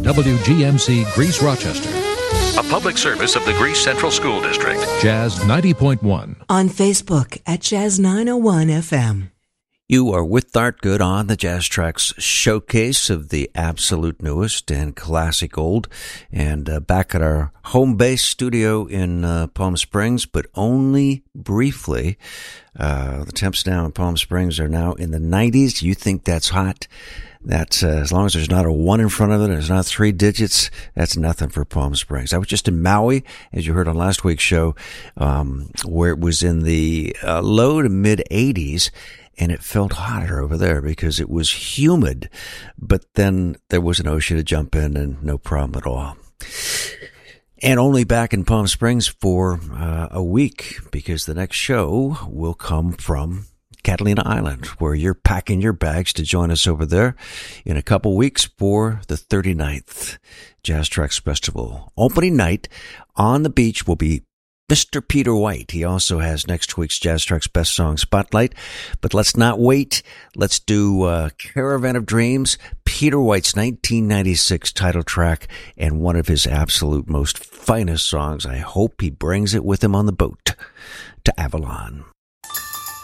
WGMC Greece Rochester. A public service of the Greece Central School District. Jazz 90.1. On Facebook at Jazz 901 FM. You are with Art Good on the Jazz Tracks showcase of the absolute newest and classic old. And back at our home base studio in Palm Springs, but only briefly. The temps down in Palm Springs are now in the 90s. You think that's hot? That's as long as there's not a 1 in front of it and there's not 3 digits, that's nothing for Palm Springs. I was just in Maui, as you heard on last week's show, where it was in the low to mid 80s. And it felt hotter over there because it was humid. But then there was an ocean to jump in and no problem at all. And only back in Palm Springs for a week because the next show will come from Catalina Island, where you're packing your bags to join us over there in a couple weeks for the 39th Jazz Tracks Festival. Opening night on the beach will be Mr. Peter White. He also has next week's Jazz Tracks Best Song Spotlight. But let's not wait. Let's do Caravan of Dreams, Peter White's 1996 title track, and one of his absolute most finest songs. I hope he brings it with him on the boat to Avalon.